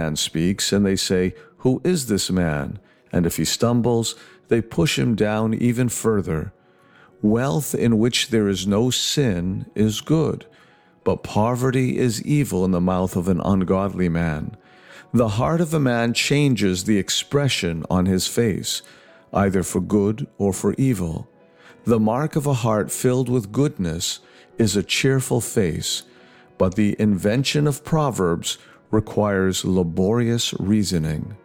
man speaks, and they say, "Who is this man?" And if he stumbles, they push him down even further. Wealth in which there is no sin is good, but poverty is evil in the mouth of an ungodly man. The heart of a man changes the expression on his face, either for good or for evil. The mark of a heart filled with goodness is a cheerful face, but the invention of proverbs requires laborious reasoning.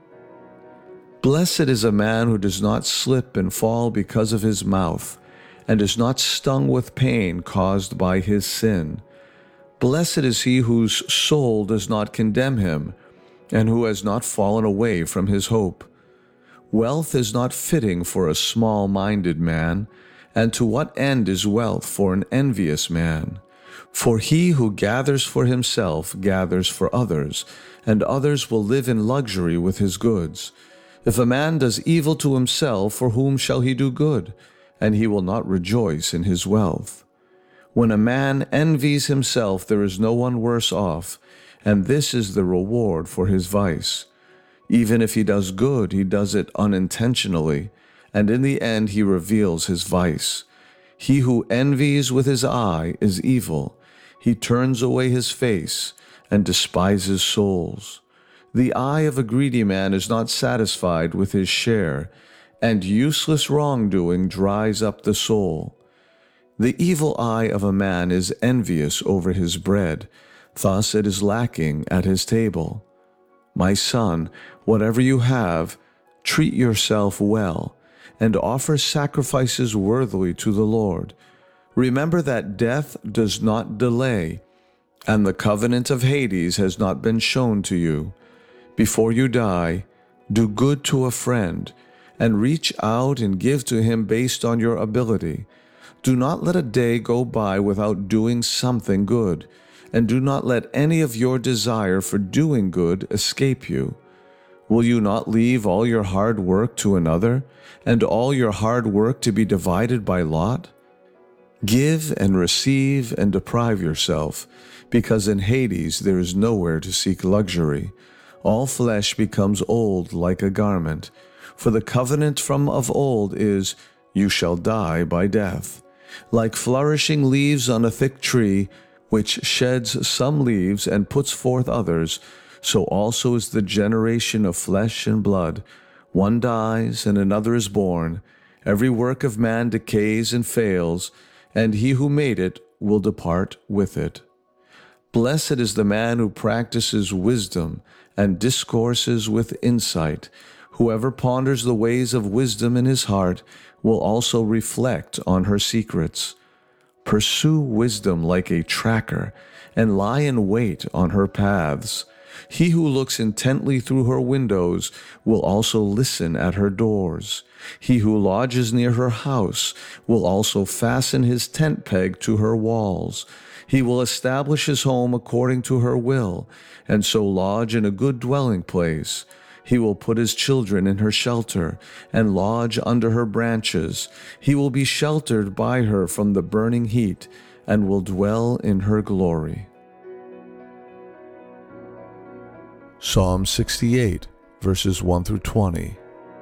Blessed is a man who does not slip and fall because of his mouth, and is not stung with pain caused by his sin. Blessed is he whose soul does not condemn him, and who has not fallen away from his hope. Wealth is not fitting for a small-minded man, and to what end is wealth for an envious man? For he who gathers for himself gathers for others, and others will live in luxury with his goods. If a man does evil to himself, for whom shall he do good? And he will not rejoice in his wealth. When a man envies himself, there is no one worse off, and this is the reward for his vice. Even if he does good, he does it unintentionally, and in the end he reveals his vice. He who envies with his eye is evil. He turns away his face and despises souls. The eye of a greedy man is not satisfied with his share, and useless wrongdoing dries up the soul. The evil eye of a man is envious over his bread, thus it is lacking at his table. My son, whatever you have, treat yourself well, and offer sacrifices worthily to the Lord. Remember that death does not delay, and the covenant of Hades has not been shown to you. Before you die, do good to a friend, and reach out and give to him based on your ability. Do not let a day go by without doing something good, and do not let any of your desire for doing good escape you. Will you not leave all your hard work to another, and all your hard work to be divided by lot? Give and receive and deprive yourself, because in Hades there is nowhere to seek luxury. All flesh becomes old like a garment, for the covenant from of old is, "You shall die by death." Like flourishing leaves on a thick tree, which sheds some leaves and puts forth others, so also is the generation of flesh and blood. One dies and another is born. Every work of man decays and fails, and he who made it will depart with it. Blessed is the man who practices wisdom and discourses with insight. Whoever ponders the ways of wisdom in his heart will also reflect on her secrets. Pursue wisdom like a tracker, and lie in wait on her paths. He who looks intently through her windows will also listen at her doors. He who lodges near her house will also fasten his tent peg to her walls. He will establish his home according to her will, and so lodge in a good dwelling place. He will put his children in her shelter, and lodge under her branches. He will be sheltered by her from the burning heat, and will dwell in her glory. Psalm 68, verses 1 through 20.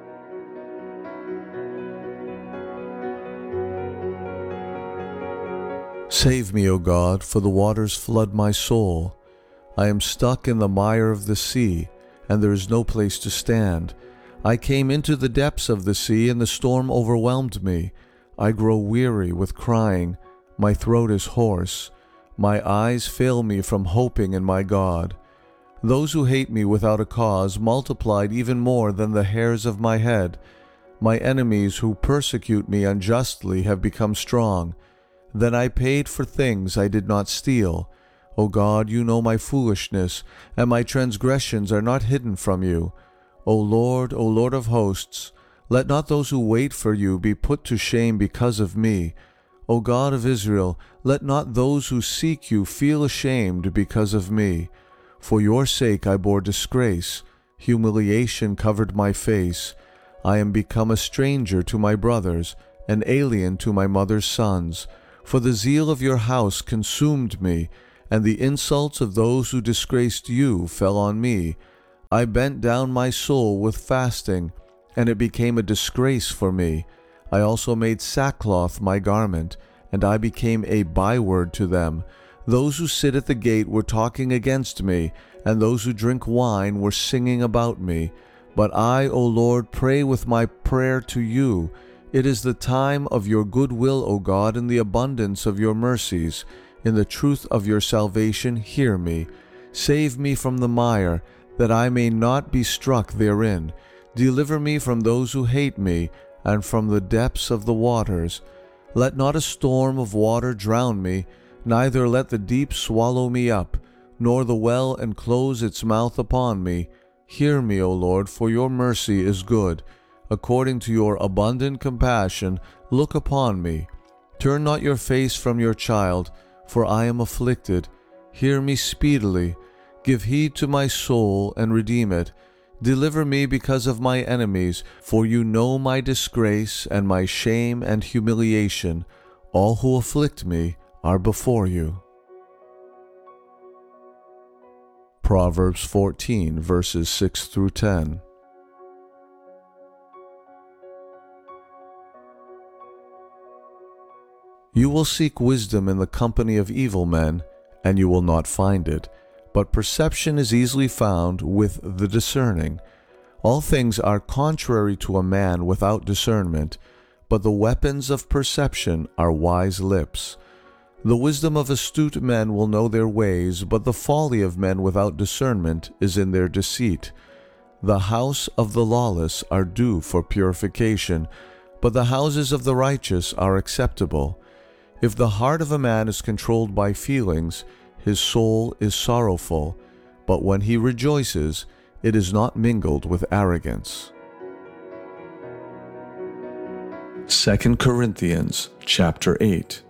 Save me, O God, for the waters flood my soul. I am stuck in the mire of the sea, and there is no place to stand. I came into the depths of the sea, and the storm overwhelmed me. I grow weary with crying. My throat is hoarse. My eyes fail me from hoping in my God. Those who hate me without a cause multiplied even more than the hairs of my head. My enemies who persecute me unjustly have become strong. Then I paid for things I did not steal. O God, you know my foolishness, and my transgressions are not hidden from you. O Lord of hosts, let not those who wait for you be put to shame because of me. O God of Israel, let not those who seek you feel ashamed because of me. For your sake I bore disgrace. Humiliation covered my face. I am become a stranger to my brothers, an alien to my mother's sons. For the zeal of your house consumed me, and the insults of those who disgraced you fell on me. I bent down my soul with fasting, and it became a disgrace for me. I also made sackcloth my garment, and I became a byword to them. Those who sit at the gate were talking against me, and those who drink wine were singing about me. But I, O Lord, pray with my prayer to you. It is the time of your goodwill, O God, in the abundance of your mercies. In the truth of your salvation, hear me. Save me from the mire, that I may not be struck therein. Deliver me from those who hate me, and from the depths of the waters. Let not a storm of water drown me, neither let the deep swallow me up, nor the well enclose its mouth upon me. Hear me, O Lord, for your mercy is good. According to your abundant compassion, look upon me. Turn not your face from your child, for I am afflicted. Hear me speedily. Give heed to my soul, and redeem it. Deliver me because of my enemies, for you know my disgrace and my shame and humiliation. All who afflict me are before you. Proverbs 14, verses 6 through 10. You will seek wisdom in the company of evil men, and you will not find it. But perception is easily found with the discerning. All things are contrary to a man without discernment, but the weapons of perception are wise lips. The wisdom of astute men will know their ways, but the folly of men without discernment is in their deceit. The house of the lawless are due for purification, but the houses of the righteous are acceptable. If the heart of a man is controlled by feelings, his soul is sorrowful, but when he rejoices, it is not mingled with arrogance. 2 Corinthians chapter 8.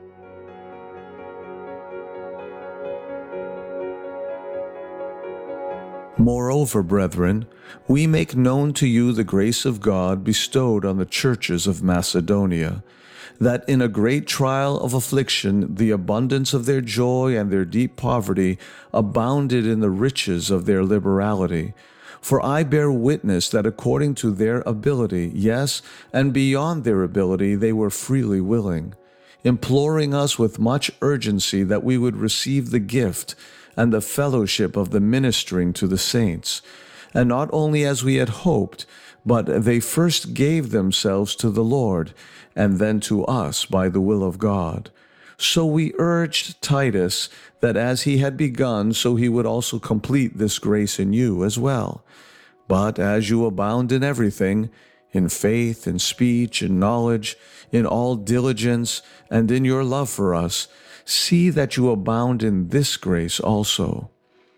Moreover, brethren, we make known to you the grace of God bestowed on the churches of Macedonia, that in a great trial of affliction the abundance of their joy and their deep poverty abounded in the riches of their liberality. For I bear witness that according to their ability, yes, and beyond their ability, they were freely willing, imploring us with much urgency that we would receive the gift and the fellowship of the ministering to the saints. And not only as we had hoped, but they first gave themselves to the Lord, and then to us by the will of God. So we urged Titus that as he had begun, so he would also complete this grace in you as well. But as you abound in everything, in faith, in speech, in knowledge, in all diligence, and in your love for us, see that you abound in this grace also.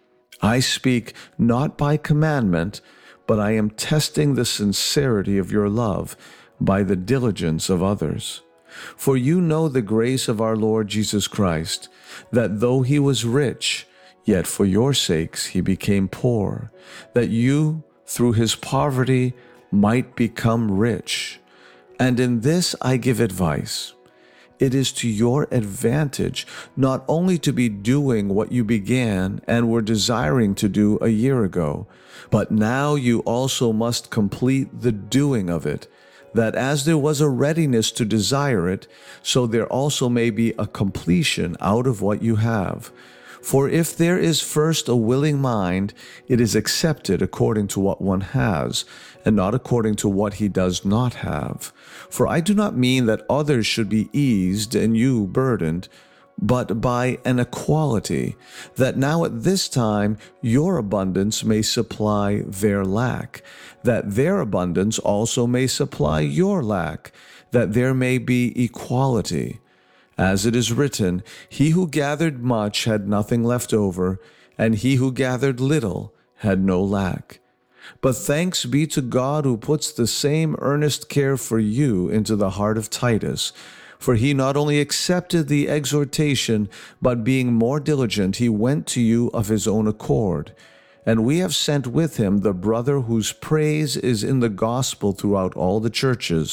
I speak not by commandment, but I am testing the sincerity of your love by the diligence of others. For you know the grace of our Lord Jesus Christ, that though he was rich, yet for your sakes he became poor, that you, through his poverty, might become rich. And in this I give advice. It is to your advantage not only to be doing what you began and were desiring to do a year ago, but now you also must complete the doing of it, that as there was a readiness to desire it, so there also may be a completion out of what you have. For if there is first a willing mind, it is accepted according to what one has, and not according to what he does not have. For I do not mean that others should be eased and you burdened, but by an equality, that now at this time your abundance may supply their lack, that their abundance also may supply your lack, that there may be equality. As it is written, he who gathered much had nothing left over, and he who gathered little had no lack. But thanks be to God who puts the same earnest care for you into the heart of Titus. For he not only accepted the exhortation, but being more diligent, he went to you of his own accord. And we have sent with him the brother whose praise is in the gospel throughout all the churches.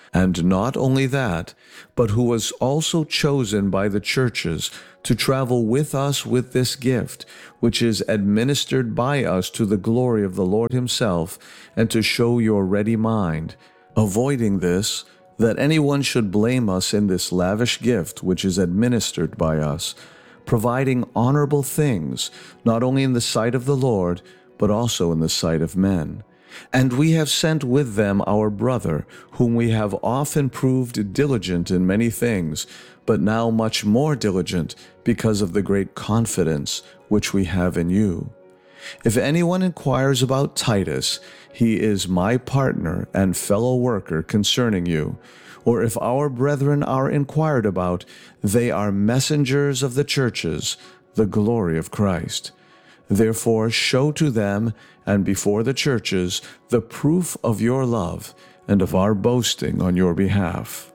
And not only that, but who was also chosen by the churches to travel with us with this gift, which is administered by us to the glory of the Lord himself, and to show your ready mind, avoiding this, that anyone should blame us in this lavish gift which is administered by us, providing honorable things, not only in the sight of the Lord, but also in the sight of men. And we have sent with them our brother, whom we have often proved diligent in many things, but now much more diligent because of the great confidence which we have in you. If anyone inquires about Titus, he is my partner and fellow worker concerning you. Or if our brethren are inquired about, they are messengers of the churches, the glory of Christ. Therefore show to them and before the churches the proof of your love and of our boasting on your behalf.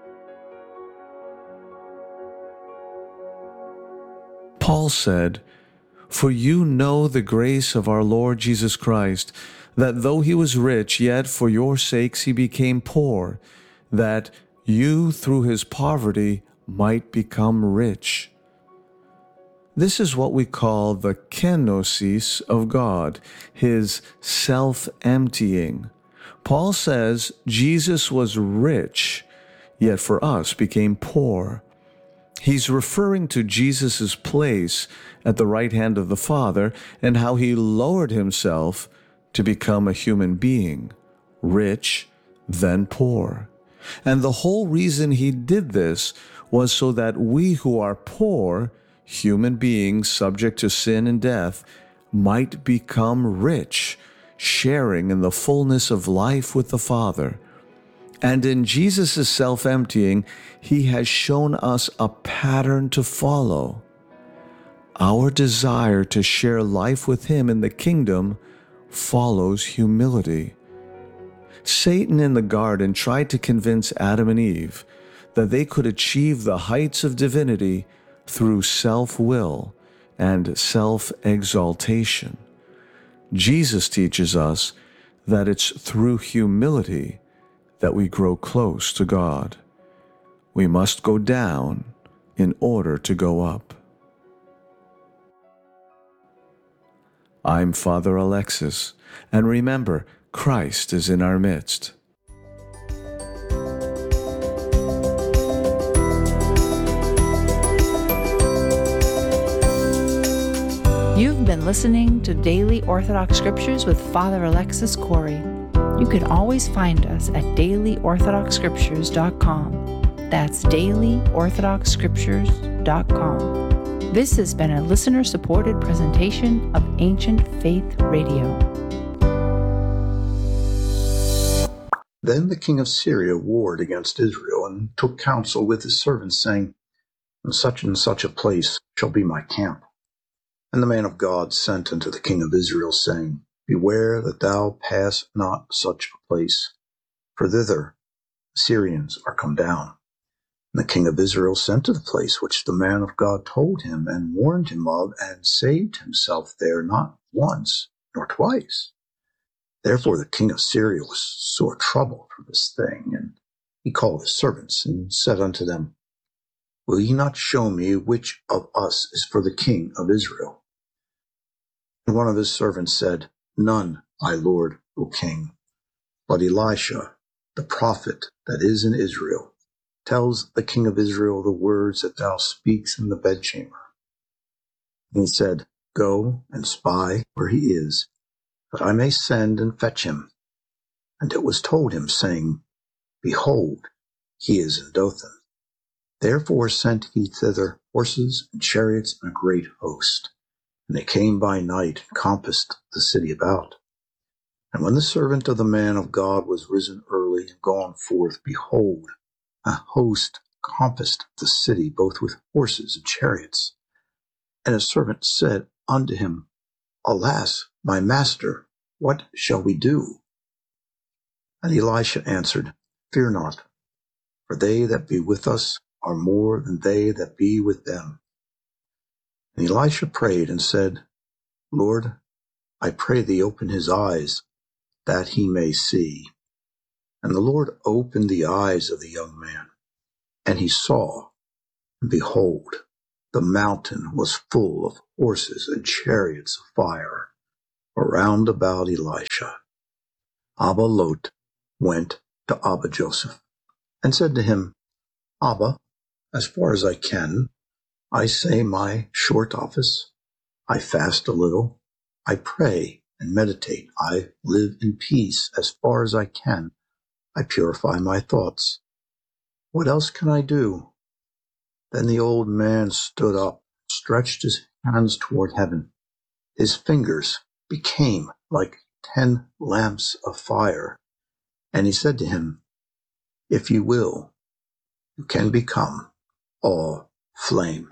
Paul said, "For you know the grace of our Lord Jesus Christ, that though he was rich, yet for your sakes he became poor, that you through his poverty might become rich." This is what we call the kenosis of God, his self-emptying. Paul says Jesus was rich, yet for us became poor. He's referring to Jesus' place at the right hand of the Father and how he lowered himself to become a human being, rich, then poor. And the whole reason he did this was so that we who are poor, human beings subject to sin and death, might become rich, sharing in the fullness of life with the Father. And in Jesus' self-emptying, he has shown us a pattern to follow. Our desire to share life with him in the kingdom follows humility. Satan in the garden tried to convince Adam and Eve that they could achieve the heights of divinity through self-will and self-exaltation. Jesus teaches us that it's through humility that we grow close to God. We must go down in order to go up. I'm Father Alexis, and remember, Christ is in our midst. You've been listening to Daily Orthodox Scriptures with Father Alexis Corey. You can always find us at dailyorthodoxscriptures.com. That's dailyorthodoxscriptures.com. This has been a listener-supported presentation of Ancient Faith Radio. Then the king of Syria warred against Israel, and took counsel with his servants, saying, In such and such a place shall be my camp. And the man of God sent unto the king of Israel, saying, Beware that thou pass not such a place, for thither Syrians are come down. And the king of Israel sent to the place which the man of God told him, and warned him of, and saved himself there not once nor twice. Therefore the king of Syria was sore troubled for this thing, and he called his servants, and said unto them, Will ye not show me which of us is for the king of Israel? And one of his servants said, None, my lord, O king, but Elisha, the prophet that is in Israel, tells the king of Israel the words that thou speakest in the bedchamber. And he said, Go and spy where he is, that I may send and fetch him. And it was told him, saying, Behold, he is in Dothan. Therefore sent he thither horses and chariots and a great host. And they came by night and compassed the city about. And when the servant of the man of God was risen early and gone forth, behold, a host compassed the city, both with horses and chariots. And his servant said unto him, Alas, my master, what shall we do? And Elisha answered, Fear not, for they that be with us are more than they that be with them. And Elisha prayed and said, Lord, I pray thee open his eyes, that he may see. And the Lord opened the eyes of the young man, and he saw, and behold, the mountain was full of horses and chariots of fire around about Elisha. Abba Lot went to Abba Joseph and said to him, Abba, as far as I can, I say my short office. I fast a little. I pray and meditate. I live in peace as far as I can. I purify my thoughts. What else can I do? Then the old man stood up, stretched his hands toward heaven. His fingers became like 10 lamps of fire. And he said to him, if you will, you can become all flame.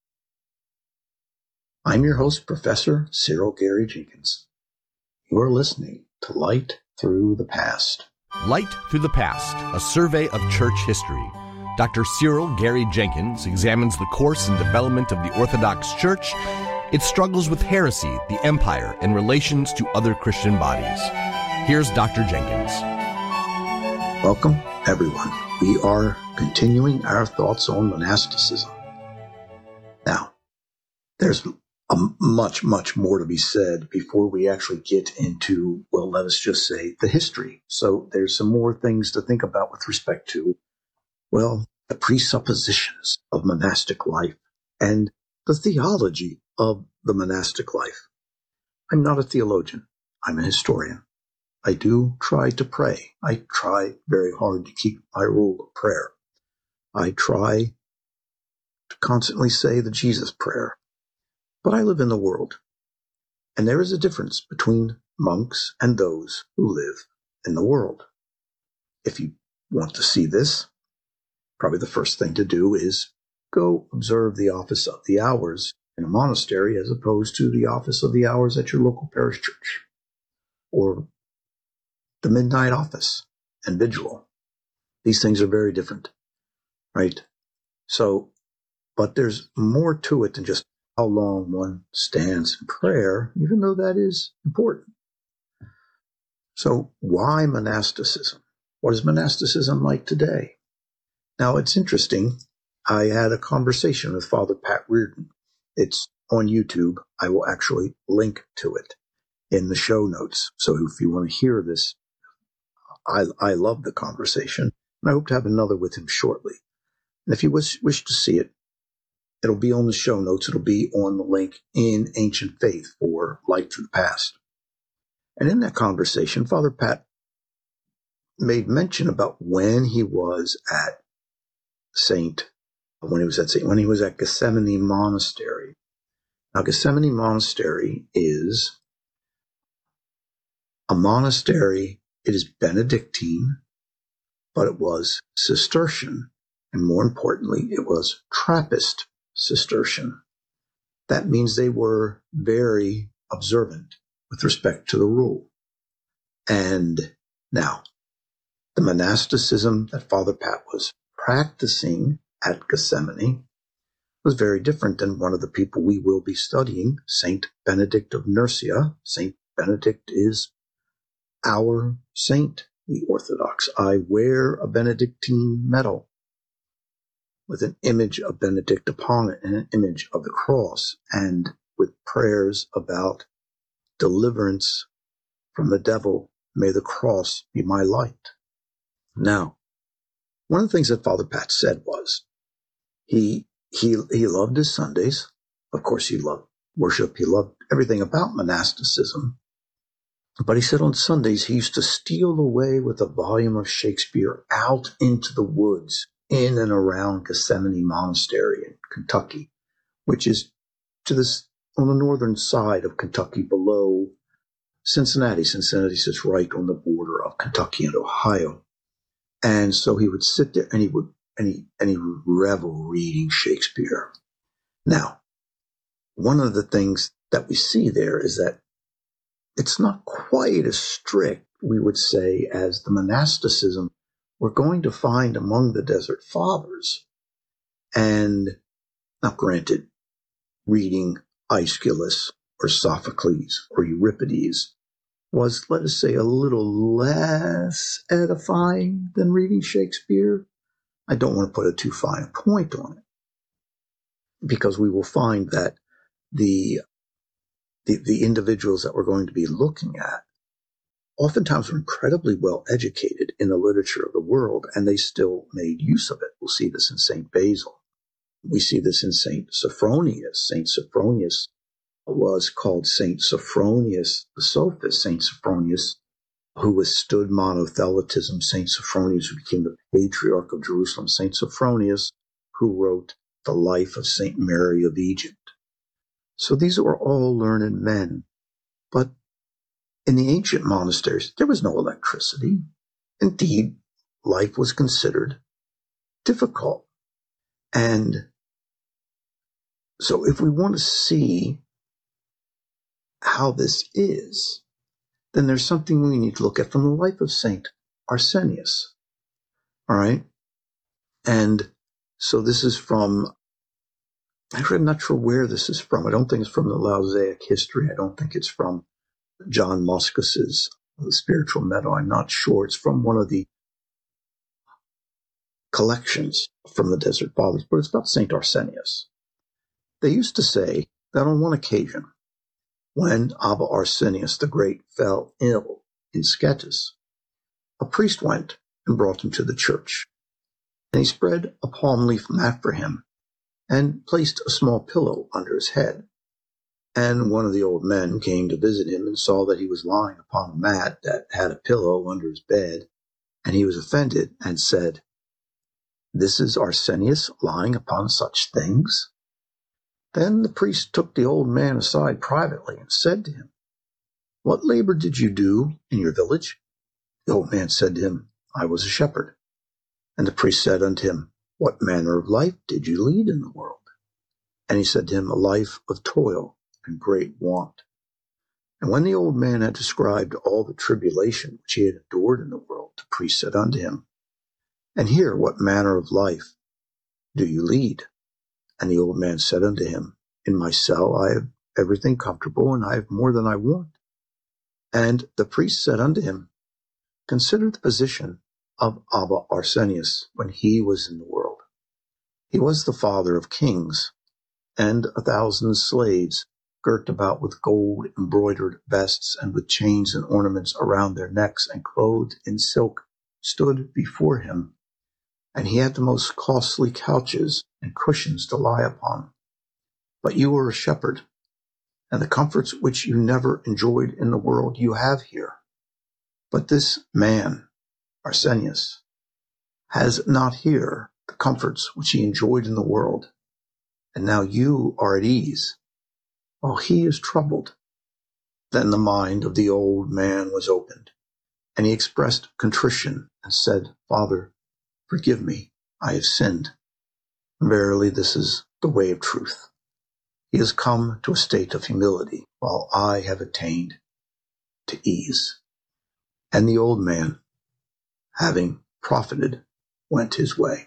I'm your host, Professor Cyril Gary Jenkins. You are listening to Light Through the Past. Light Through the Past, a survey of church history. Dr. Cyril Gary Jenkins examines the course and development of the Orthodox Church, its struggles with heresy, the empire, and relations to other Christian bodies. Here's Dr. Jenkins. Welcome, everyone. We are continuing our thoughts on monasticism. Now, there's much more to be said before we actually get into, well, let us just say, the history. So there's some more things to think about with respect to, well, the presuppositions of monastic life and the theology of the monastic life. I'm not a theologian. I'm a historian. I do try to pray. I try very hard to keep my rule of prayer. I try to constantly say the Jesus prayer. But I live in the world, and there is a difference between monks and those who live in the world. If you want to see this, probably the first thing to do is go observe the office of the hours in a monastery as opposed to the office of the hours at your local parish church, or the midnight office and vigil. These things are very different, right? So, but there's more to it than just how long one stands in prayer, even though that is important. So why monasticism? What is monasticism like today? Now, it's interesting. I had a conversation with Father Pat Reardon. It's on YouTube. I will actually link to it in the show notes. So if you want to hear this, I love the conversation, and I hope to have another with him shortly. And if you wish to see it, it'll be on the show notes. It'll be on the link in Ancient Faith for Light Through the Past. And in that conversation, Father Pat made mention about when he was at Gethsemane Monastery. Now, Gethsemane Monastery is a monastery. It is Benedictine, but it was Cistercian, and more importantly, it was Trappist Cistercian. That means they were very observant with respect to the rule. And now, the monasticism that Father Pat was practicing at Gethsemane was very different than one of the people we will be studying, Saint Benedict of Nursia. Saint Benedict is our saint, the Orthodox. I wear a Benedictine medal with an image of Benedict upon it and an image of the cross, and with prayers about deliverance from the devil. May the cross be my light. Now, one of the things that Father Pat said was he loved his Sundays. Of course, he loved worship. He loved everything about monasticism. But he said on Sundays he used to steal away with a volume of Shakespeare out into the woods in and around Gethsemane Monastery in Kentucky, which is on the northern side of Kentucky below Cincinnati. Cincinnati sits right on the border of Kentucky and Ohio. And so he would sit there and he would revel reading Shakespeare. Now, one of the things that we see there is that it's not quite as strict, we would say, as the monasticism we're going to find among the Desert Fathers. And now granted, reading Aeschylus or Sophocles or Euripides was, let us say, a little less edifying than reading Shakespeare. I don't want to put a too fine a point on it, because we will find that the individuals that we're going to be looking at oftentimes were incredibly well educated in the literature of the world, and they still made use of it. We'll see this in St. Basil. We see this in St. Sophronius. St. Sophronius was called St. Sophronius the Sophist. St. Sophronius, who withstood monothelitism. St. Sophronius, who became the Patriarch of Jerusalem. St. Sophronius, who wrote the life of St. Mary of Egypt. So these were all learned men. But in the ancient monasteries, there was no electricity. Indeed, life was considered difficult. And so if we want to see how this is, then there's something we need to look at from the life of Saint Arsenius. All right? And so this is from, actually, I'm not sure where this is from. I don't think it's from the Lausaic History. I don't think it's from John Moskos's The Spiritual Meadow. I'm not sure. It's from one of the collections from the Desert Fathers, but it's about St. Arsenius. They used to say that on one occasion, when Abba Arsenius the Great fell ill in Scetis, a priest went and brought him to the church. And he spread a palm leaf mat for him and placed a small pillow under his head. And one of the old men came to visit him and saw that he was lying upon a mat that had a pillow under his bed, and he was offended and said, "This is Arsenius lying upon such things?" Then the priest took the old man aside privately and said to him, "What labor did you do in your village?" The old man said to him, "I was a shepherd." And the priest said unto him, "What manner of life did you lead in the world?" And he said to him, "A life of toil and great want." And when the old man had described all the tribulation which he had endured in the world, the priest said unto him, "And here what manner of life do you lead?" And the old man said unto him, "In my cell I have everything comfortable, and I have more than I want." And the priest said unto him, "Consider the position of Abba Arsenius when he was in the world. He was the father of kings, and 1,000 slaves, girt about with gold embroidered vests and with chains and ornaments around their necks and clothed in silk, stood before him. And he had the most costly couches and cushions to lie upon. But you are a shepherd, and the comforts which you never enjoyed in the world you have here. But this man, Arsenius, has not here the comforts which he enjoyed in the world, and now you are at ease, while he is troubled." Then the mind of the old man was opened, and he expressed contrition and said, "Father, forgive me, I have sinned. Verily, this is the way of truth. He has come to a state of humility, while I have attained to ease." And the old man, having profited, went his way.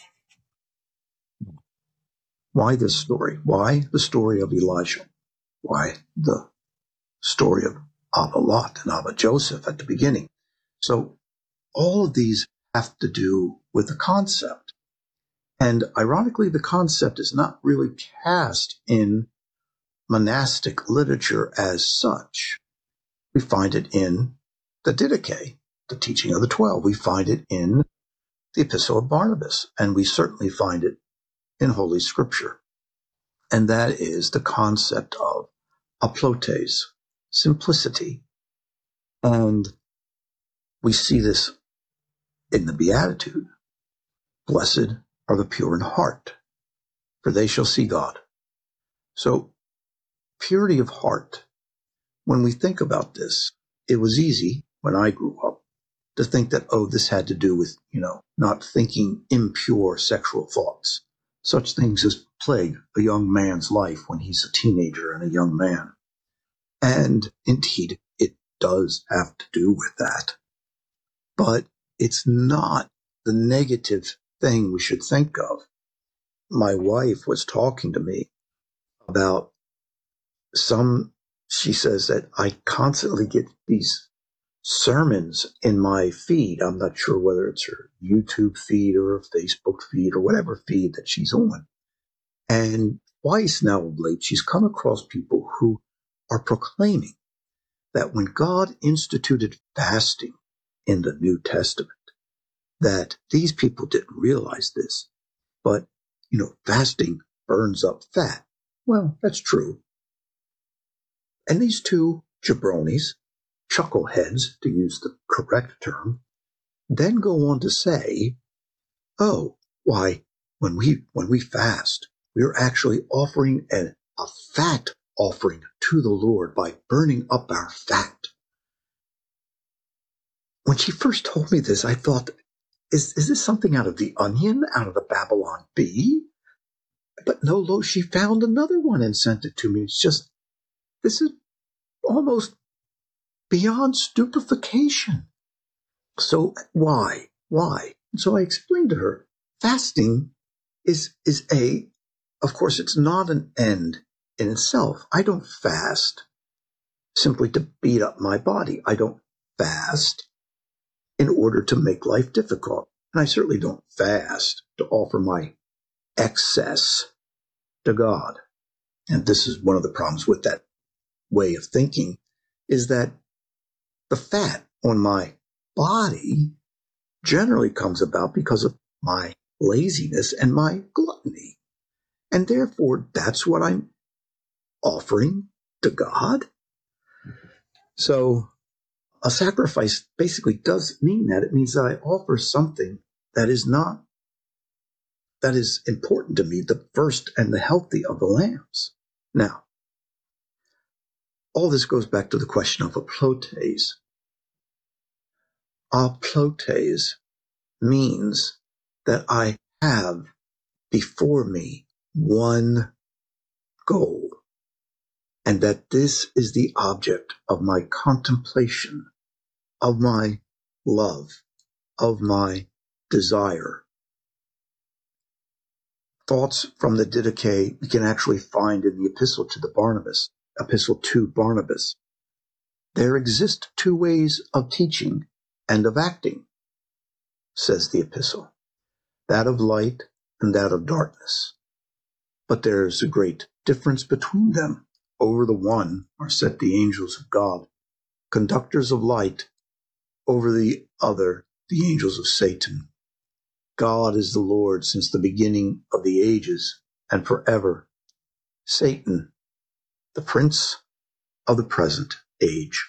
Why this story? Why the story of Elisha? Why the story of Abba Lot and Abba Joseph at the beginning? So all of these have to do with the concept. And ironically, the concept is not really cast in monastic literature as such. We find it in the Didache, the teaching of the 12. We find it in the Epistle of Barnabas, and we certainly find it in Holy Scripture. And that is the concept of aplotes, simplicity. And we see this in the Beatitude. Blessed are the pure in heart, for they shall see God. So, purity of heart. When we think about this, it was easy when I grew up to think that, this had to do with, not thinking impure sexual thoughts. Such things as plague a young man's life when he's a teenager and a young man. And indeed, it does have to do with that. But it's not the negative thing we should think of. My wife was talking to me about some she says that I constantly get these sermons in my feed. I'm not sure whether it's her YouTube feed or a Facebook feed or whatever feed that she's on. And twice now of late, she's come across people who are proclaiming that when God instituted fasting in the New Testament, that these people didn't realize this, but, fasting burns up fat. Well, that's true. And these two jabronis, chuckleheads, to use the correct term, then go on to say, oh, why, when we fast, we're actually offering a fat offering to the Lord by burning up our fat. When she first told me this, I thought, is this something out of The Onion, out of the Babylon Bee? But no, lo, she found another one and sent it to me. This is almost beyond stupefaction. So why? So I explained to her, fasting is of course, it's not an end in itself. I don't fast simply to beat up my body. I don't fast in order to make life difficult. And I certainly don't fast to offer my excess to God. And this is one of the problems with that way of thinking, is that the fat on my body generally comes about because of my laziness and my gluttony. And therefore, that's what I'm offering to God. So a sacrifice basically does mean that. It means that I offer something that is important to me, the first and the healthy of the lambs. Now, all this goes back to the question of aplotes. Aplotes means that I have before me one goal, and that this is the object of my contemplation, of my love, of my desire. Thoughts from the Didache we can actually find in the epistle to Barnabas. There exist two ways of teaching and of acting, says the epistle, that of light and that of darkness. But there is a great difference between them. Over the one are set the angels of God, conductors of light; over the other, the angels of Satan. God is the Lord since the beginning of the ages and forever. Satan, the prince of the present age.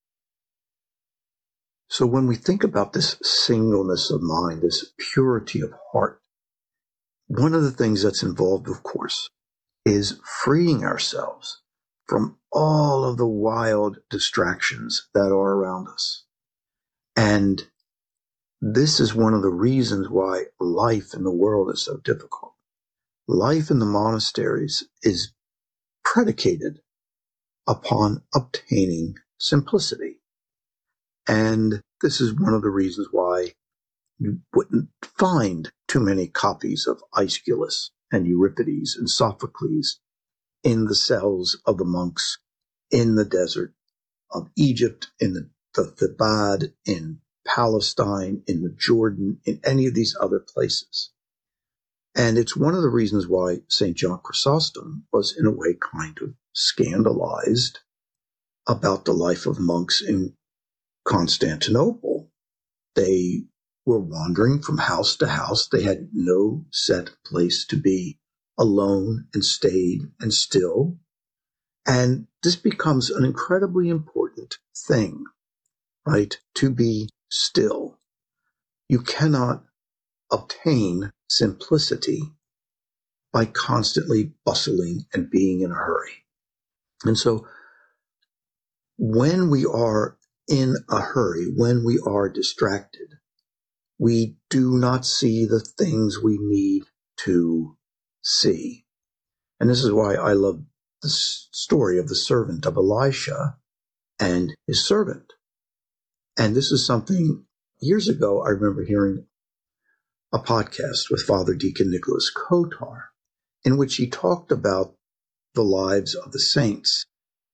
So when we think about this singleness of mind, this purity of heart, one of the things that's involved, of course, is freeing ourselves from all of the wild distractions that are around us. And this is one of the reasons why life in the world is so difficult. Life in the monasteries is predicated upon obtaining simplicity. And this is one of the reasons why you wouldn't find too many copies of Aeschylus and Euripides and Sophocles in the cells of the monks in the desert of Egypt, in the Thebaid, in Palestine, in the Jordan, in any of these other places. And it's one of the reasons why St. John Chrysostom was in a way kind of scandalized about the life of monks in Constantinople. They were wandering from house to house. They had no set place to be alone and stayed and still. And this becomes an incredibly important thing, right? To be still. You cannot obtain simplicity by constantly bustling and being in a hurry. And so when we are in a hurry, when we are distracted, we do not see the things we need to see. And this is why I love the story of the servant of Elisha and his servant. And this is something years ago I remember hearing a podcast with Father Deacon Nicholas Kotar, in which he talked about the lives of the saints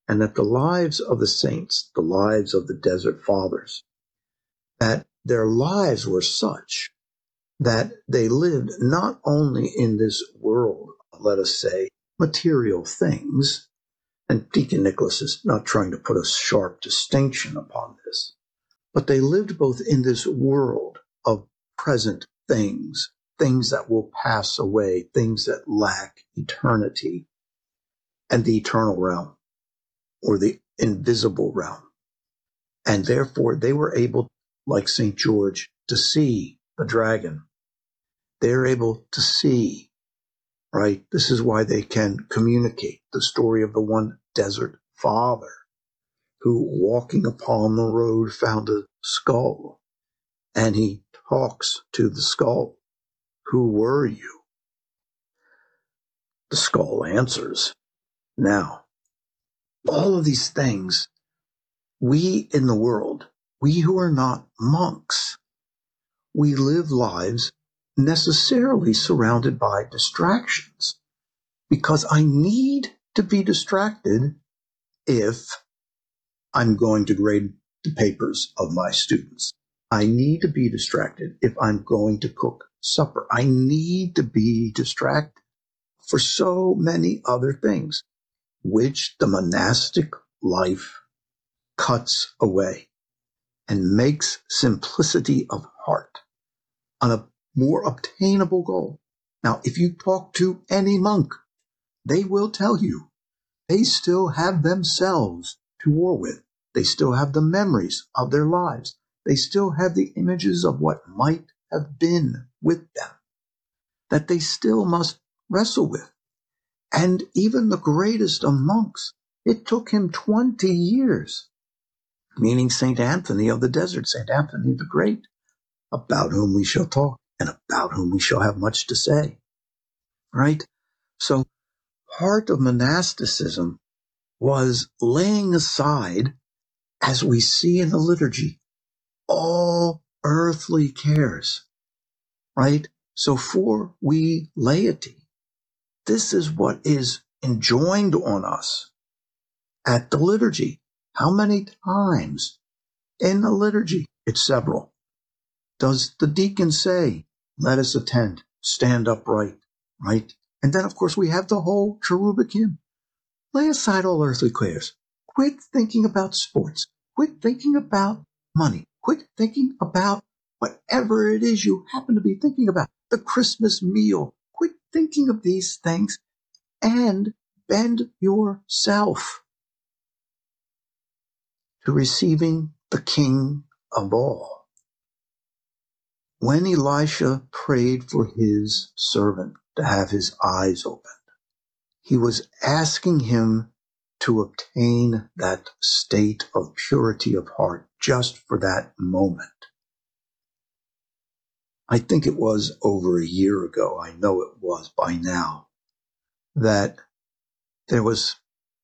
and that the lives of the saints, the lives of the desert fathers, that their lives were such that they lived not only in this world, let us say, material things, and Deacon Nicholas is not trying to put a sharp distinction upon this, but they lived both in this world of present things, things that will pass away, things that lack eternity, and the eternal realm, or the invisible realm. And therefore they were able, like St. George, to see the dragon. They're able to see, right? This is why they can communicate the story of the one desert father who, walking upon the road, found a skull, and he talks to the skull. Who were you? The skull answers. Now, all of these things, we in the world, we who are not monks, we live lives necessarily surrounded by distractions, because I need to be distracted if I'm going to grade the papers of my students. I need to be distracted if I'm going to cook supper. I need to be distracted for so many other things, which the monastic life cuts away and makes simplicity of heart on a more obtainable goal. Now, if you talk to any monk, they will tell you they still have themselves to war with. They still have the memories of their lives. They still have the images of what might have been with them that they still must wrestle with. And even the greatest of monks, it took him 20 years, meaning St. Anthony of the Desert, St. Anthony the Great, about whom we shall talk and about whom we shall have much to say, right? So part of monasticism was laying aside, as we see in the liturgy, all earthly cares, right? So for we laity, this is what is enjoined on us at the liturgy. How many times in the liturgy? It's several. Does the deacon say, let us attend, stand upright, right? And then, of course, we have the whole cherubic hymn. Lay aside all earthly cares. Quit thinking about sports. Quit thinking about money. Quit thinking about whatever it is you happen to be thinking about. The Christmas meal. Quit thinking of these things and bend yourself to receiving the King of all. When Elisha prayed for his servant to have his eyes opened, he was asking him to obtain that state of purity of heart just for that moment. I think it was over a year ago, I know it was by now, that there was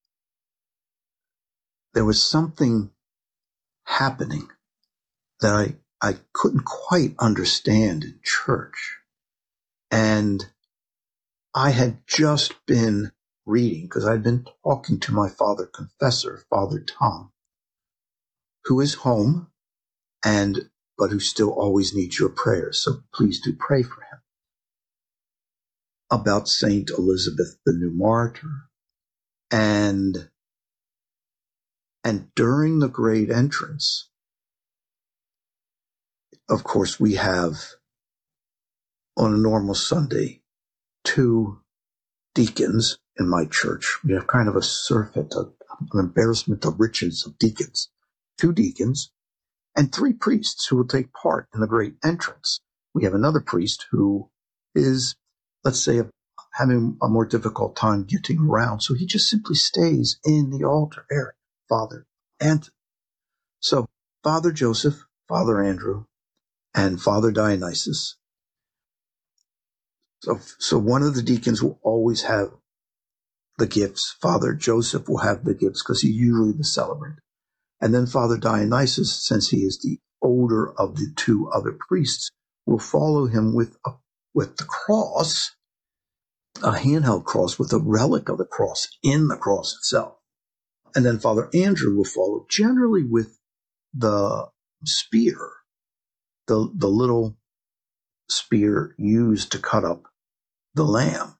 something happening that I couldn't quite understand in church. And I had just been reading, because I'd been talking to my father confessor, Father Tom, who is home, but who still always needs your prayers. So please do pray for him. About Saint Elizabeth, the new martyr. And during the great entrance, of course, we have on a normal Sunday 2 deacons in my church. We have kind of a surfeit, an embarrassment of riches of deacons. 2 deacons and 3 priests who will take part in the great entrance. We have another priest who is, let's say, having a more difficult time getting around, so he just simply stays in the altar area, Father Anthony. So Father Joseph, Father Andrew, and Father Dionysius. So one of the deacons will always have the gifts. Father Joseph will have the gifts because he's usually the celebrant. And then Father Dionysius, since he is the older of the 2 other priests, will follow him with the cross, a handheld cross with a relic of the cross in the cross itself. And then Father Andrew will follow, generally with the spear, the little spear used to cut up the lamb.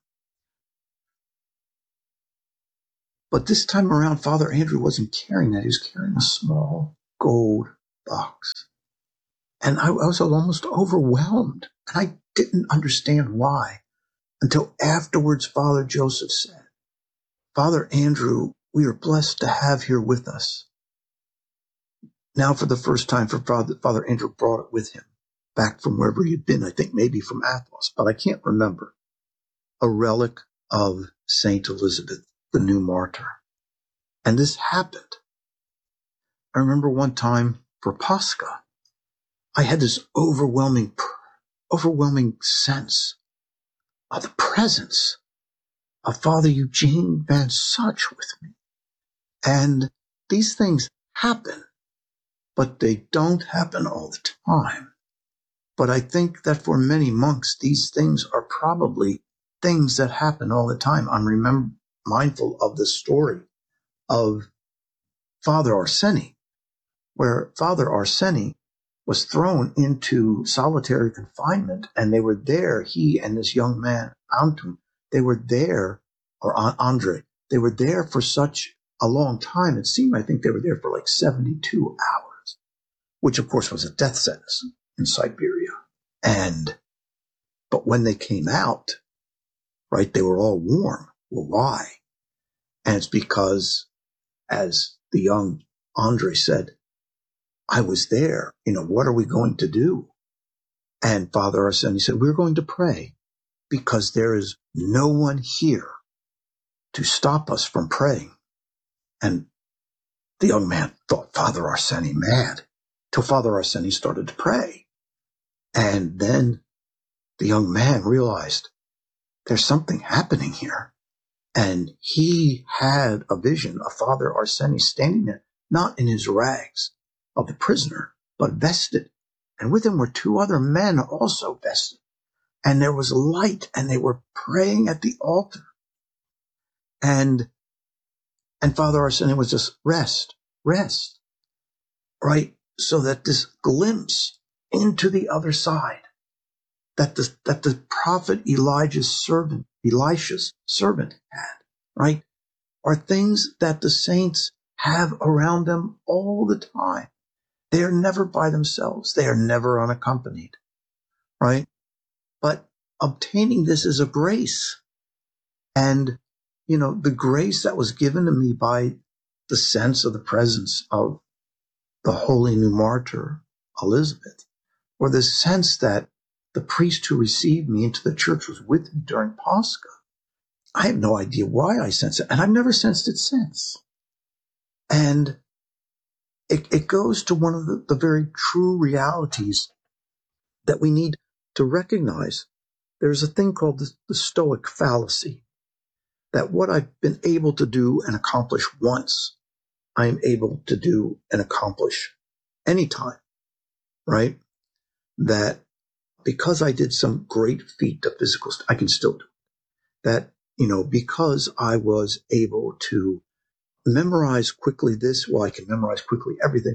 But this time around, Father Andrew wasn't carrying that. He was carrying a small gold box. And I was almost overwhelmed. And I didn't understand why until afterwards Father Joseph said, Father Andrew, we are blessed to have here with us. Now for the first time, Father Andrew brought it with him back from wherever he'd been, I think maybe from Athos, but I can't remember. A relic of Saint Elizabeth, the new martyr. And this happened. I remember one time for Pascha, I had this overwhelming sense of the presence of Father Eugene Van Such with me. And these things happen, but they don't happen all the time. But I think that for many monks, these things are probably things that happen all the time. I'm mindful of the story of Father Arseny, where Father Arseny was thrown into solitary confinement, and they were there, he and this young man, Anton, they were there, or Andre, they were there for such a long time. It seemed, I think they were there for like 72 hours, which of course was a death sentence in Siberia. But when they came out, right, they were all warm. Well, why? And it's because, as the young Andre said, I was there. What are we going to do? And Father Arseny said, we're going to pray because there is no one here to stop us from praying. And the young man thought Father Arseny mad till Father Arseny started to pray. And then the young man realized there's something happening here. And he had a vision of Father Arseny standing there, not in his rags of the prisoner, but vested. And with him were two other men also vested. And there was light, and they were praying at the altar. And Father Arseny was just rest, right? So that this glimpse into the other side, that the prophet Elisha's servant had, right, are things that the saints have around them all the time. They are never by themselves. They are never unaccompanied, right? But obtaining this is a grace. And, the grace that was given to me by the sense of the presence of the holy new martyr, Elizabeth, or the sense that the priest who received me into the church was with me during Pascha. I have no idea why I sense it, and I've never sensed it since. And it goes to one of the very true realities that we need to recognize. There's a thing called the Stoic fallacy, that what I've been able to do and accomplish once, I'm able to do and accomplish anytime, right? That because I did some great feat of physical, I can still do it. That, because I was able to memorize quickly this, I can memorize quickly everything.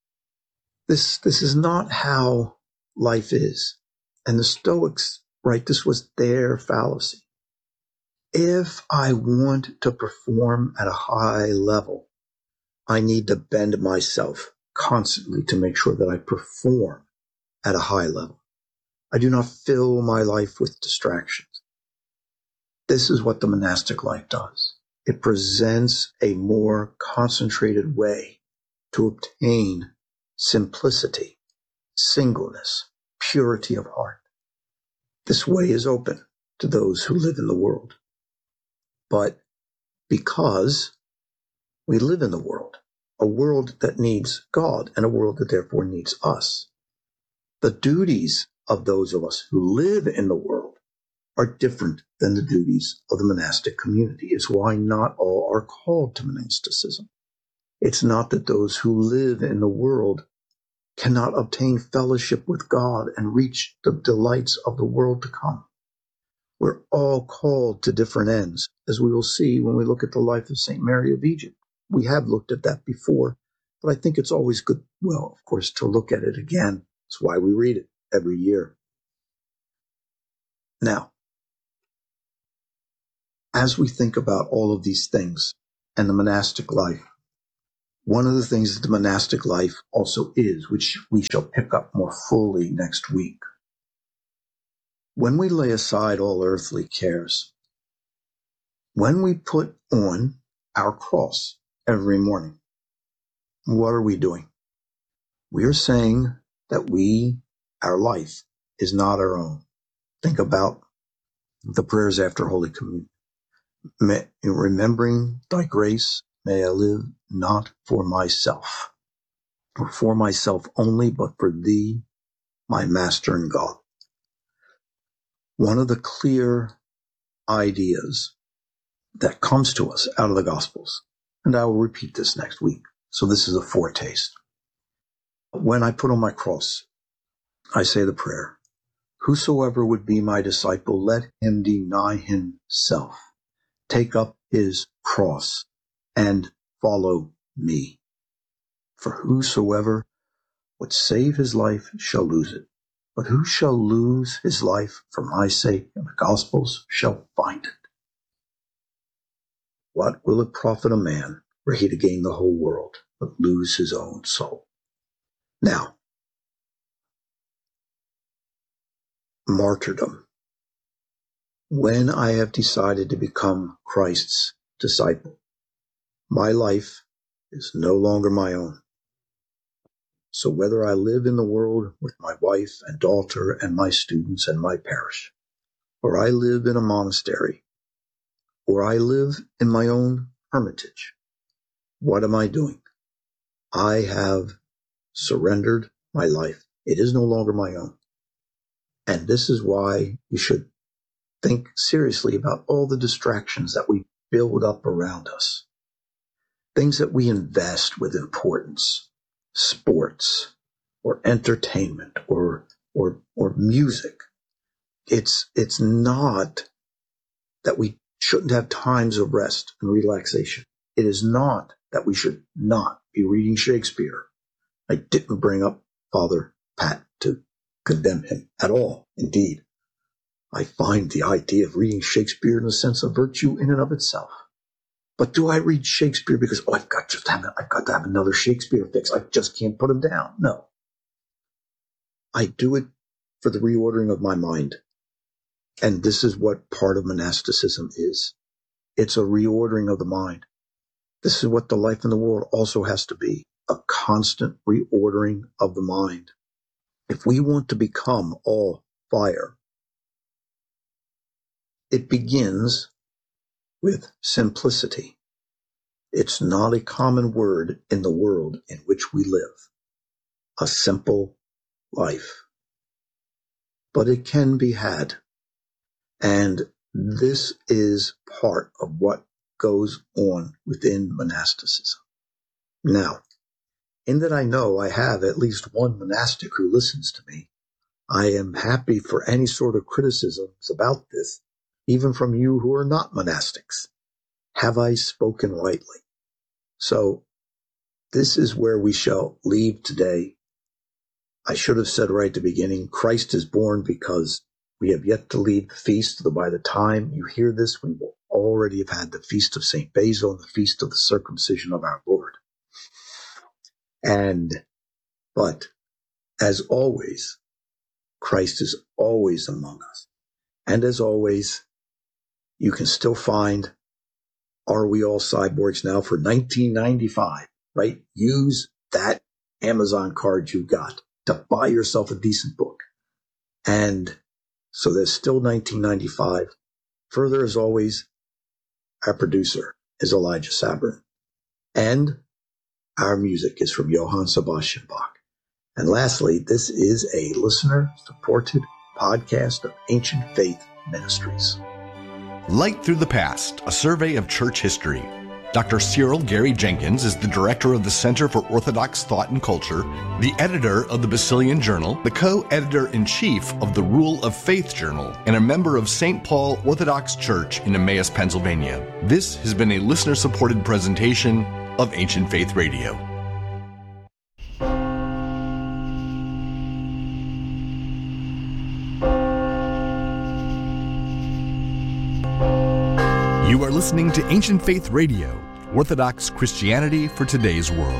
This is not how life is. And the Stoics, right, this was their fallacy. If I want to perform at a high level, I need to bend myself constantly to make sure that I perform at a high level. I do not fill my life with distractions. This is what the monastic life does. It presents a more concentrated way to obtain simplicity, singleness, purity of heart. This way is open to those who live in the world. But because we live in the world, a world that needs God and a world that therefore needs us, the duties of those of us who live in the world are different than the duties of the monastic community. It's why not all are called to monasticism. It's not that those who live in the world cannot obtain fellowship with God and reach the delights of the world to come. We're all called to different ends, as we will see when we look at the life of St. Mary of Egypt. we have looked at that before, but I think it's always good, well, of course, to look at it again. That's why we read it every year. Now, as we think about all of these things and the monastic life, one of the things that the monastic life also is, which we shall pick up more fully next week, when we lay aside all earthly cares, when we put on our cross every morning, what are we doing? We are saying that our life is not our own. Think about the prayers after Holy Communion. Remembering thy grace, may I live not for myself, or for myself only, but for thee, my Master and God. One of the clear ideas that comes to us out of the Gospels, and I will repeat this next week, so this is a foretaste. When I put on my cross, I say the prayer, whosoever would be my disciple, let him deny himself, take up his cross, and follow me. For whosoever would save his life shall lose it, but who shall lose his life for my sake and the gospel's shall find it. What will it profit a man were he to gain the whole world, but lose his own soul? Now, martyrdom. When I have decided to become Christ's disciple, my life is no longer my own. So whether I live in the world with my wife and daughter and my students and my parish, or I live in a monastery, or I live in my own hermitage, what am I doing? I have surrendered my life. It is no longer my own. And this is why we should think seriously about all the distractions that we build up around us. Things that we invest with importance, sports, or entertainment, or music. It's not that we shouldn't have times of rest and relaxation. It is not that we should not be reading Shakespeare. I didn't bring up Father Pat to condemn him at all. Indeed, I find the idea of reading Shakespeare in a sense of virtue in and of itself. But do I read Shakespeare because, I've got to have another Shakespeare fix. I just can't put him down. No. I do it for the reordering of my mind. And this is what part of monasticism is. It's a reordering of the mind. This is what the life in the world also has to be, a constant reordering of the mind. If we want to become all fire, it begins with simplicity. It's not a common word in the world in which we live. A simple life. But it can be had. And this is part of what goes on within monasticism. Now, in that I know I have at least one monastic who listens to me, I am happy for any sort of criticisms about this, even from you who are not monastics. Have I spoken rightly? So, this is where we shall leave today. I should have said right at the beginning, Christ is born because we have yet to leave the feast. By the time you hear this, we will already have had the feast of St. Basil and the feast of the circumcision of our Lord. But as always, Christ is always among us. And as always, you can still find Are We All Cyborgs Now for $19.95, right? Use that Amazon card you got to buy yourself a decent book. And so there's still $19.95. Further, as always, our producer is Elijah Sabrin. And our music is from Johann Sebastian Bach. And lastly, this is a listener-supported podcast of Ancient Faith Ministries. Light Through the Past, a survey of church history. Dr. Cyril Gary Jenkins is the director of the Center for Orthodox Thought and Culture, the editor of the Basilian Journal, the co-editor-in-chief of the Rule of Faith Journal, and a member of St. Paul Orthodox Church in Emmaus, Pennsylvania. This has been a listener-supported presentation of Ancient Faith Radio. You are listening to Ancient Faith Radio, Orthodox Christianity for today's world.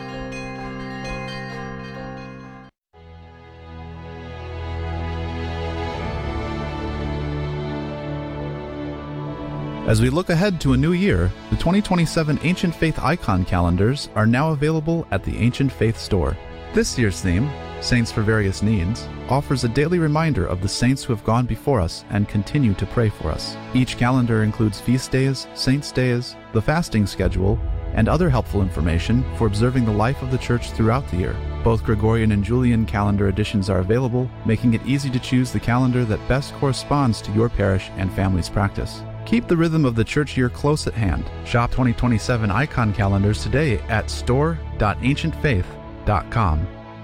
As we look ahead to a new year, the 2027 Ancient Faith icon calendars are now available at the Ancient Faith store. This year's theme, Saints for Various Needs, offers a daily reminder of the saints who have gone before us and continue to pray for us. Each calendar includes feast days, saints' days, the fasting schedule, and other helpful information for observing the life of the Church throughout the year. Both Gregorian and Julian calendar editions are available, making it easy to choose the calendar that best corresponds to your parish and family's practice. Keep the rhythm of the church year close at hand. Shop 2027 icon calendars today at store.ancientfaith.com.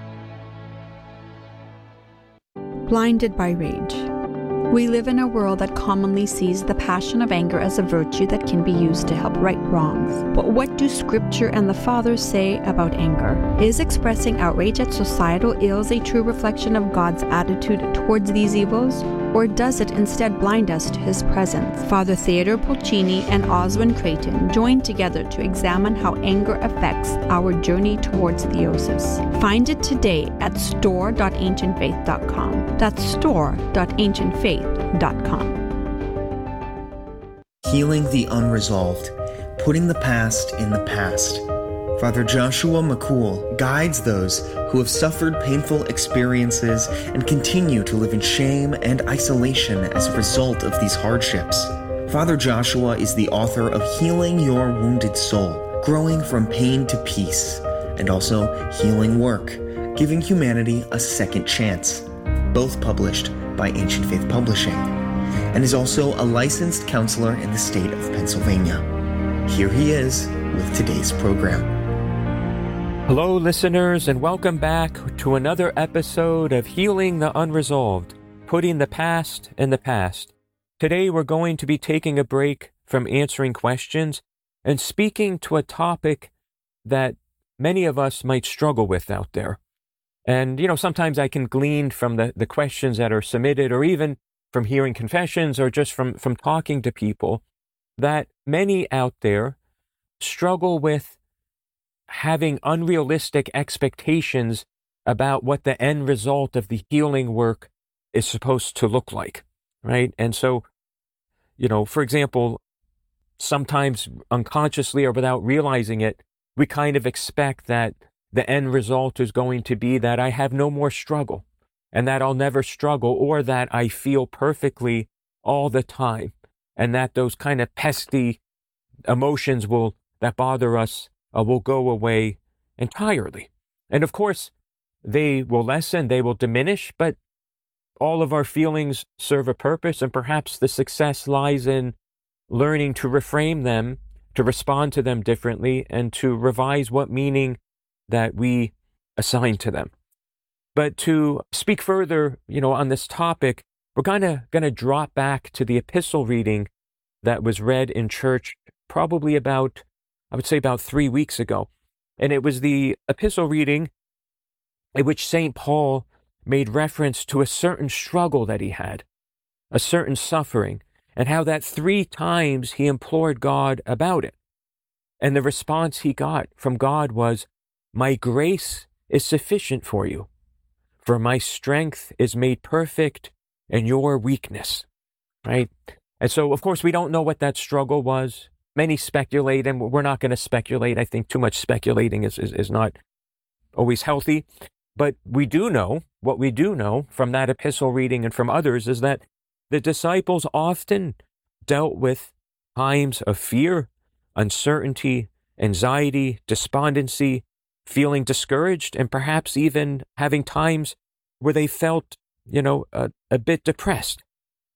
Blinded by rage. We live in a world that commonly sees the passion of anger as a virtue that can be used to help right wrongs. But what do Scripture and the Fathers say about anger? Is expressing outrage at societal ills a true reflection of God's attitude towards these evils? Or does it instead blind us to His presence? Father Theodore Pulcini and Oswin Creighton joined together to examine how anger affects our journey towards theosis. Find it today at store.ancientfaith.com. That's store.ancientfaith.com. Healing the unresolved, putting the past in the past. Father Joshua McCool guides those who have suffered painful experiences and continue to live in shame and isolation as a result of these hardships. Father Joshua is the author of Healing Your Wounded Soul, Growing from Pain to Peace, and also Healing Work, Giving Humanity a Second Chance, both published by Ancient Faith Publishing, and is also a licensed counselor in the state of Pennsylvania. Here he is with today's program. Hello, listeners, and welcome back to another episode of Healing the Unresolved, Putting the Past in the Past. Today, we're going to be taking a break from answering questions and speaking to a topic that many of us might struggle with out there. And, sometimes I can glean from the questions that are submitted, or even from hearing confessions, or just from talking to people, that many out there struggle with having unrealistic expectations about what the end result of the healing work is supposed to look like, right? And so, for example, sometimes unconsciously or without realizing it, we kind of expect that the end result is going to be that I have no more struggle, and that I'll never struggle, or that I feel perfectly all the time, and that those kind of pesky emotions that bother us will go away entirely. And of course, they will lessen, they will diminish, but all of our feelings serve a purpose, and perhaps the success lies in learning to reframe them, to respond to them differently, and to revise what meaning that we assign to them. But to speak further, on this topic, we're gonna drop back to the epistle reading that was read in church probably about 3 weeks ago. And it was the epistle reading in which St. Paul made reference to a certain struggle that he had, a certain suffering, and how that 3 times he implored God about it. And the response he got from God was, "My grace is sufficient for you, for my strength is made perfect in your weakness," right? And so, of course, we don't know what that struggle was. Many speculate, and we're not going to speculate. I think too much speculating is not always healthy. But what we do know from that epistle reading and from others is that the disciples often dealt with times of fear, uncertainty, anxiety, despondency, feeling discouraged, and perhaps even having times where they felt, a bit depressed.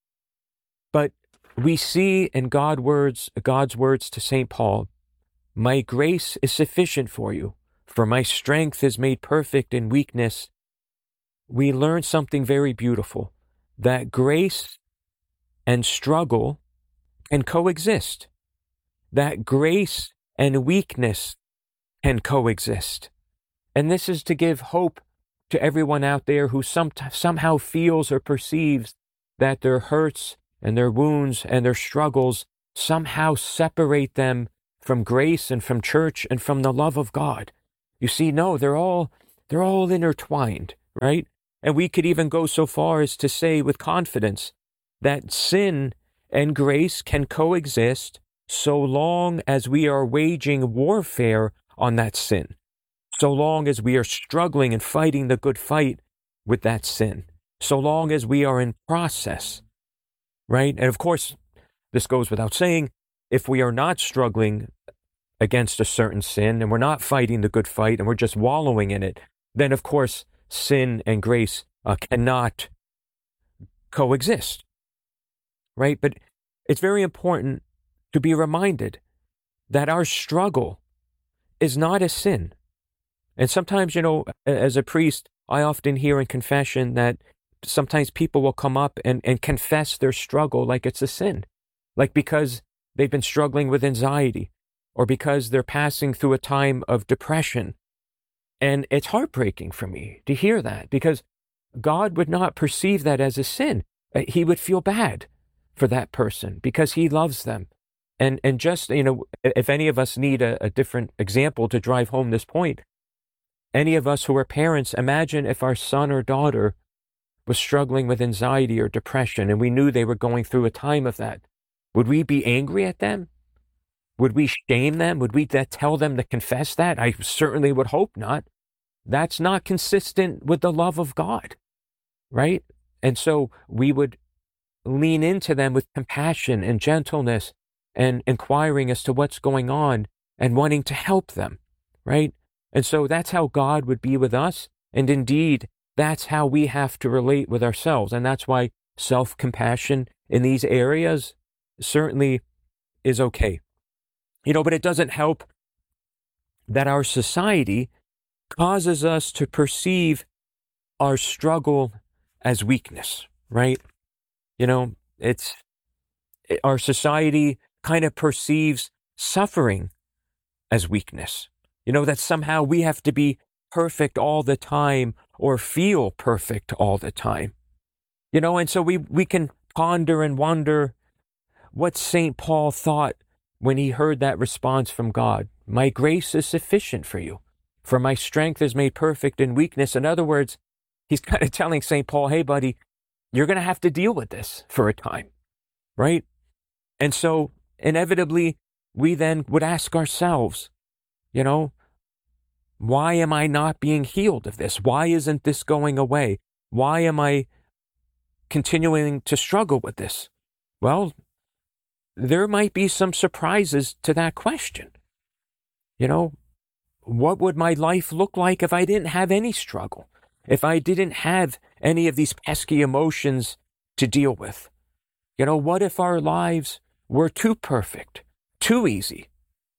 But we see in God's words to St. Paul, "My grace is sufficient for you, for my strength is made perfect in weakness." We learn something very beautiful, that grace and struggle can coexist, that grace and weakness can coexist. And this is to give hope to everyone out there who somehow feels or perceives that their hurts and their wounds and their struggles somehow separate them from grace and from church and from the love of God. You see, no, they're all intertwined, right? And we could even go so far as to say with confidence that sin and grace can coexist so long as we are waging warfare on that sin, so long as we are struggling and fighting the good fight with that sin, so long as we are in process, right? And of course, this goes without saying, if we are not struggling against a certain sin and we're not fighting the good fight and we're just wallowing in it, then of course, sin and grace cannot coexist, right? But it's very important to be reminded that our struggle is not a sin. And sometimes, as a priest, I often hear in confession that sometimes people will come up and confess their struggle like it's a sin, like because they've been struggling with anxiety or because they're passing through a time of depression. And it's heartbreaking for me to hear that, because God would not perceive that as a sin. He would feel bad for that person because he loves them. And just, if any of us need a different example to drive home this point, any of us who are parents, imagine if our son or daughter was struggling with anxiety or depression and we knew they were going through a time of that. Would we be angry at them? Would we shame them? Would we tell them to confess that? I certainly would hope not. That's not consistent with the love of God, right? And so we would lean into them with compassion and gentleness and inquiring as to what's going on and wanting to help them, right? And so that's how God would be with us. And indeed, that's how we have to relate with ourselves. And that's why self-compassion in these areas certainly is okay. But it doesn't help that our society causes us to perceive our struggle as weakness, right? Our society kind of perceives suffering as weakness. That somehow we have to be perfect all the time or feel perfect all the time. And so we can ponder and wonder what St. Paul thought when he heard that response from God. My grace is sufficient for you, for my strength is made perfect in weakness. In other words, he's kind of telling St. Paul, hey, buddy, you're going to have to deal with this for a time, right? And so inevitably, we then would ask ourselves, why am I not being healed of this? Why isn't this going away? Why am I continuing to struggle with this? Well, there might be some surprises to that question. What would my life look like if I didn't have any struggle? If I didn't have any of these pesky emotions to deal with? What if our lives were too perfect, too easy?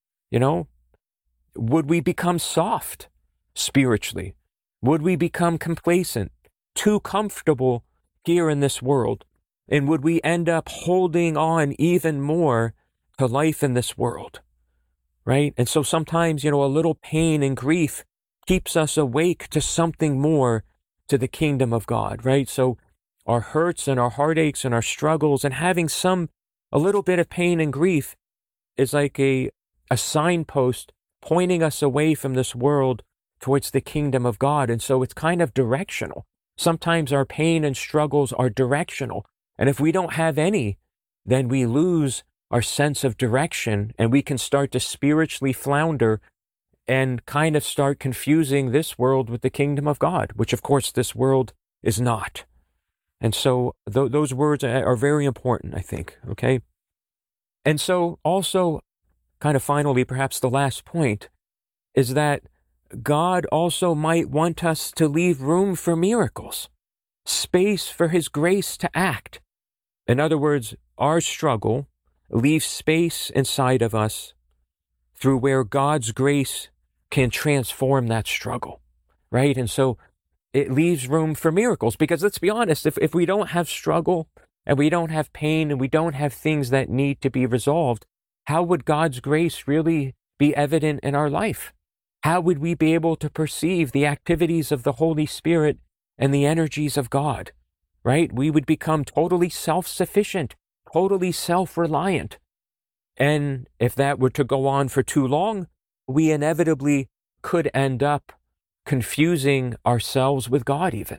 Would we become soft spiritually? Would we become complacent, too comfortable here in this world? And would we end up holding on even more to life in this world, right? And so sometimes, a little pain and grief keeps us awake to something more, to the kingdom of God, right? So our hurts and our heartaches and our struggles and having a little bit of pain and grief is like a signpost pointing us away from this world towards the kingdom of God. And so it's kind of directional. Sometimes our pain and struggles are directional. And if we don't have any, then we lose our sense of direction and we can start to spiritually flounder and kind of start confusing this world with the kingdom of God, which of course this world is not. And so those words are very important, I think, okay? And so also, kind of finally, perhaps the last point, is that God also might want us to leave room for miracles, space for his grace to act. In other words, our struggle leaves space inside of us through where God's grace can transform that struggle, right? And so it leaves room for miracles, because let's be honest, if we don't have struggle and we don't have pain and we don't have things that need to be resolved, how would God's grace really be evident in our life? How would we be able to perceive the activities of the Holy Spirit and the energies of God, right? We would become totally self-sufficient, totally self-reliant. And if that were to go on for too long, we inevitably could end up confusing ourselves with God even.